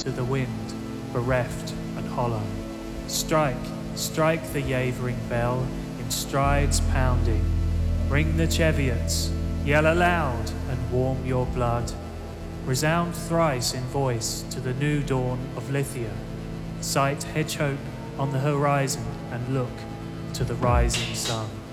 to the wind, bereft and hollow. Strike, strike the yavering bell, in strides pounding. Ring the Cheviots, yell aloud and warm your blood. Resound thrice in voice to the new dawn of Lithia. Sight hedge hope on the horizon and look to the rising sun.